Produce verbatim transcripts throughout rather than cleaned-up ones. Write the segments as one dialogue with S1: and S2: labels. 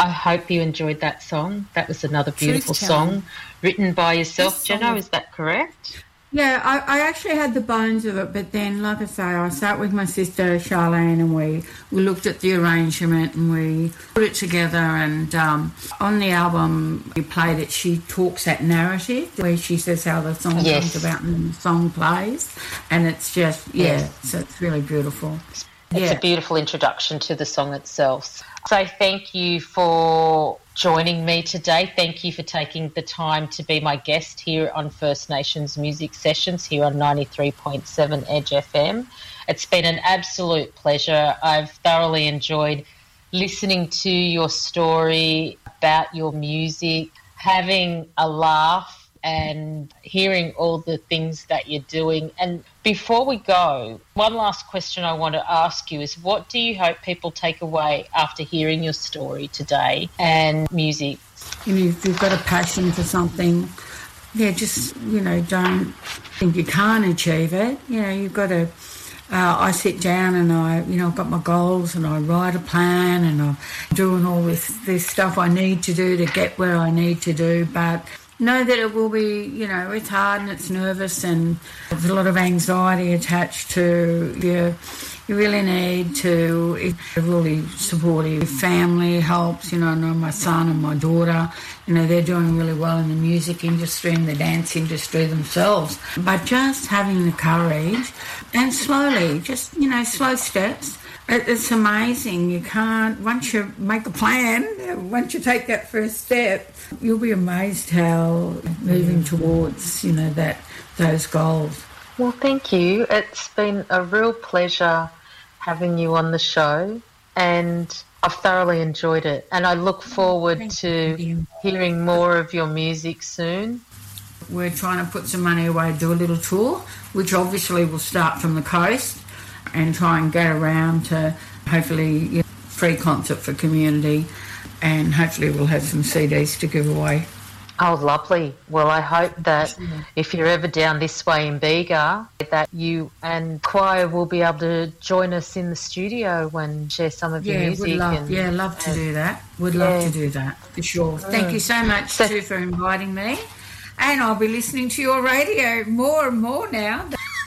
S1: I hope you enjoyed that song. That was another beautiful song written by yourself, Jenna. Is that correct?
S2: Yeah, I, I actually had the bones of it, but then, like I say, I sat with my sister Charlene and we, we looked at the arrangement and we put it together, and um, on the album we played it, she talks that narrative where she says how the song yes. comes about and the song plays, and it's just, yeah, yes. so it's really beautiful.
S1: It's
S2: yeah.
S1: a beautiful introduction to the song itself. So thank you for joining me today. Thank you for taking the time to be my guest here on First Nations Music Sessions here on ninety-three point seven Edge F M. It's been an absolute pleasure. I've thoroughly enjoyed listening to your story about your music, having a laugh and hearing all the things that you're doing. And before we go, one last question I want to ask you is, what do you hope people take away after hearing your story today and music?
S2: You know, if you've got a passion for something, yeah, just, you know, don't think you can't achieve it. You know, you've got to, uh, I sit down and I, you know, I've got my goals and I write a plan and I'm doing all this, this stuff I need to do to get where I need to do, but know that it will be, you know, it's hard and it's nervous and there's a lot of anxiety attached to you. You really need to, a really supportive family helps. You know, I know my son and my daughter, you know, they're doing really well in the music industry and the dance industry themselves. But just having the courage and slowly, just, you know, slow steps. It's amazing. You can't, once you make a plan, once you take that first step, you'll be amazed how moving towards, you know, that those goals.
S1: Well, thank you. It's been a real pleasure having you on the show, and I've thoroughly enjoyed it. And I look forward thank to you. hearing more of your music soon.
S2: We're trying to put some money away to do a little tour, which obviously will start from the coast and try and get around to hopefully, you know, free concert for community, and hopefully we'll have some C Ds to give away.
S1: Oh, lovely. Well, I hope that if you're ever down this way in Bega, that you and choir will be able to join us in the studio and share some of
S2: yeah,
S1: your music.
S2: Would love,
S1: and,
S2: yeah, love to
S1: and,
S2: do that. Would
S1: yeah.
S2: love to do that, for sure. Thank you so much, so, too, for inviting me. And I'll be listening to your radio more and more now.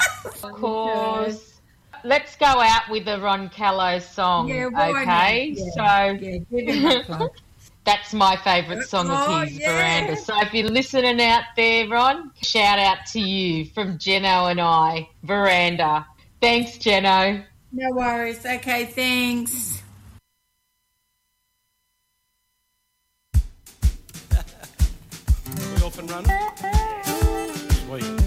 S1: Of course. Let's go out with a Ron Callow song,
S2: yeah, okay?
S1: Yeah,
S2: so yeah, give him a plug.
S1: That's my favourite song
S2: oh,
S1: of his,
S2: yeah.
S1: Veranda. So if you're listening out there, Ron, shout out to you from Jeno and I, Veranda. Thanks, Jeno.
S2: No worries. Okay, thanks.
S3: We off and running? Sweet.